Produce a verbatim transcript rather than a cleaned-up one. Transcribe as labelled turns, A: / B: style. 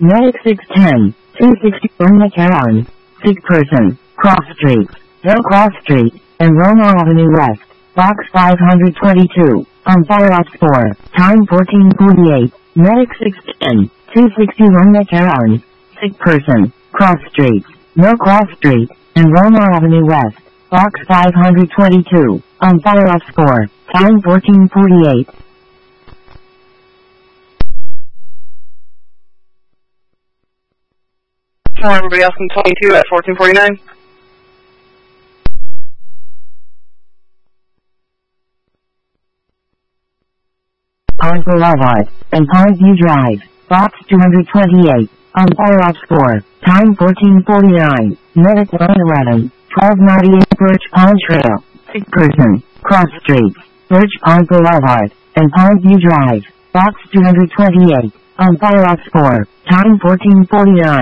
A: Medic six ten, two sixty-one McCarran. Sick person, Cross Street, No Cross Street, and Roma Avenue West, Box five hundred twenty-two, on fire ops four, time fourteen forty-eight. Medic six ten, two sixty-one McCarran. Sick person, Cross Street, No Cross Street, and Roma Avenue West, Box five hundred twenty-two, on fire ops four, time fourteen forty-eight.
B: Everybody else in twenty-two at fourteen forty-nine.
A: Pond Boulevard, and Pondview Drive, Box two hundred twenty-eight, on fire ops four, time fourteen forty-nine, Medic nine eleven, twelve ninety-eight Birch Pond Trail, sick person, Cross Street, Birch Pond Boulevard, and Pondview Drive, Box two hundred twenty-eight, on fire ops four, time fourteen forty-nine.